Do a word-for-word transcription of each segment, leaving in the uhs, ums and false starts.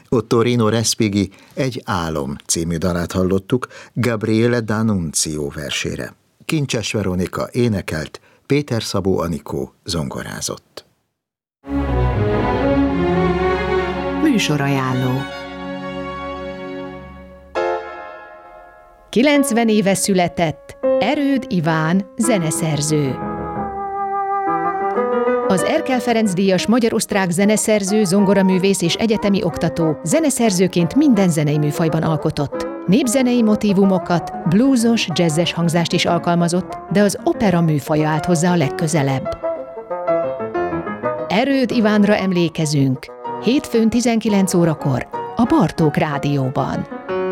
Ottorino Respighi Egy álom című dalát hallottuk Gabriele D'Annunzio versére. Kincses Veronika énekelt, Péter Szabó Anikó zongorázott. Műsorajánló. kilencven éve született Erőd Iván zeneszerző. Az Erkel Ferenc díjas magyar-osztrák zeneszerző, zongoraművész és egyetemi oktató zeneszerzőként minden zenei műfajban alkotott. Népzenei motívumokat, bluesos, jazzes hangzást is alkalmazott, de az opera műfaja állt hozzá a legközelebb. Erőd Ivánra emlékezünk. Hétfőn tizenkilenc órakor a Bartók Rádióban.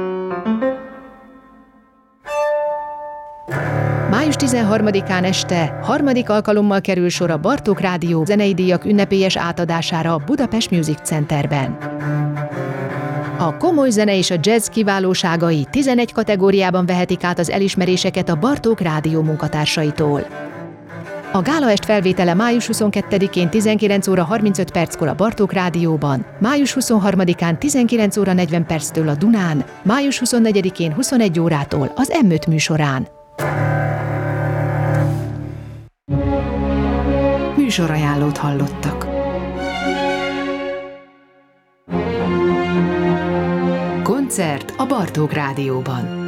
május tizenharmadikán este harmadik alkalommal kerül sor a Bartók Rádió zenei díjak ünnepélyes átadására a Budapest Music Centerben. A komoly zene és a jazz kiválóságai tizenegy kategóriában vehetik át az elismeréseket a Bartók Rádió munkatársaitól. A gálaest felvétele május huszonkettedikén tizenkilenc óra harmincöt perckor a Bartók Rádióban, május huszonharmadikán tizenkilenc óra negyven perctől a Dunán, május huszonnegyedikén huszonegy órától az em öt műsorán. Műsorajánlót hallottak. Koncert a Bartók Rádióban.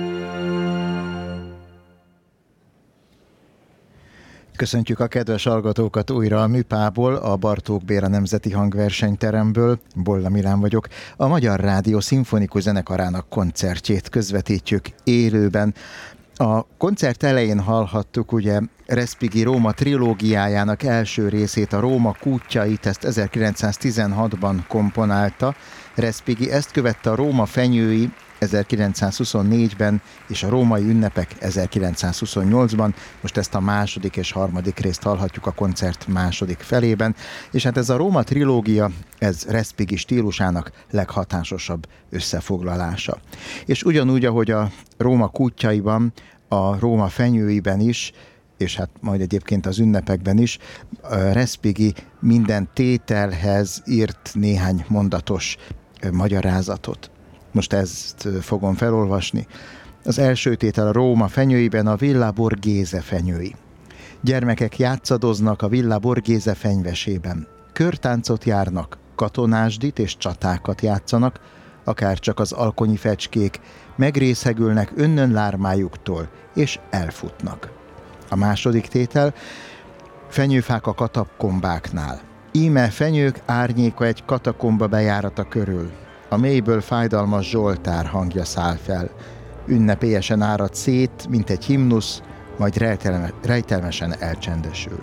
Köszöntjük a kedves hallgatókat újra a Műpából, a Bartók Béla Nemzeti Hangversenyteremből. Bolla Milán vagyok. A Magyar Rádió Szimfonikus Zenekarának koncertjét közvetítjük élőben. A koncert elején hallhattuk ugye Respighi Róma trilógiájának első részét, a Róma kútjait, ezt ezerkilencszáztizenhatban komponálta. Respighi ezt követte a Róma fenyői ezerkilencszázhuszonnégyben és a Római ünnepek ezerkilencszázhuszonnyolcban. Most ezt a második és harmadik részt hallhatjuk a koncert második felében, és hát ez a Róma trilógia, ez Respighi stílusának leghatásosabb összefoglalása. És ugyanúgy, ahogy a Róma kútjaiban, a Róma fenyőiben is, és hát majd egyébként az ünnepekben is, Respighi minden tételhez írt néhány mondatos magyarázatot. Most ezt fogom felolvasni. Az első tétel a Róma fenyőiben a Villa Borghese fenyői. Gyermekek játszadoznak a Villa Borghese fenyvesében. Körtáncot járnak, katonásdit és csatákat játszanak, akár csak az alkonyi fecskék, megrészegülnek önnön lármájuktól, és elfutnak. A második tétel, fenyőfák a katakombáknál. Íme fenyők árnyéka egy katakomba bejárata körül. A mélyből fájdalmas zsoltár hangja száll fel. Ünnepélyesen árad szét, mint egy himnusz, majd rejtelme, rejtelmesen elcsendesül.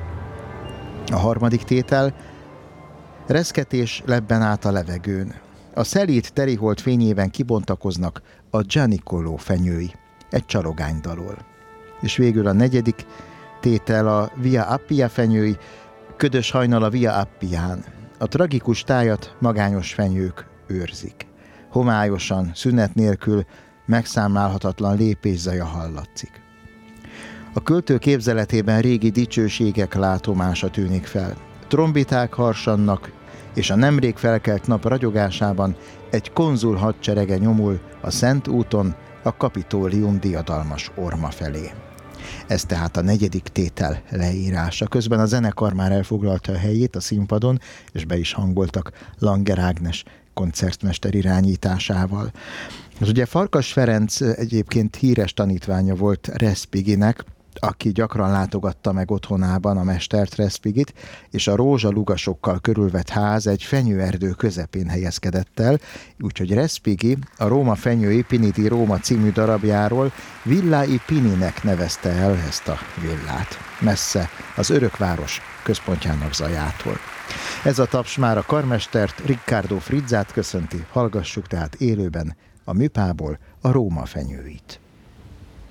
A harmadik tétel, reszketés lebben át a levegőn. A szelíd teriholt fényében kibontakoznak a Gianicolo fenyői, egy csalogánydalol. És végül a negyedik tétel a Via Appia fenyői, ködös hajnal a Via Appián. A tragikus tájat magányos fenyők őrzik. Homályosan, szünet nélkül megszámlálhatatlan lépészaja hallatszik. A költő képzeletében régi dicsőségek látomása tűnik fel. Trombiták harsannak, és a nemrég felkelt nap ragyogásában egy konzul hadserege nyomul a Szent úton a Kapitólium diadalmas orma felé. Ez tehát a negyedik tétel leírása. Közben a zenekar már elfoglalta a helyét a színpadon, és be is hangoltak Langer Ágnes koncertmester irányításával. Az ugye Farkas Ferenc egyébként híres tanítványa volt Respighinek, aki gyakran látogatta meg otthonában a mestert, Respighit, és a rózsalugasokkal körülvett ház egy fenyőerdő közepén helyezkedett el, úgyhogy Respighi a Róma fenyői Pini di Roma című darabjáról Villa i Pininek nevezte el ezt a villát, messze az örökváros központjának zajától. Ez a taps már a karmestert, Riccardo Frizzát köszönti, hallgassuk tehát élőben a Műpából a Róma fenyőit.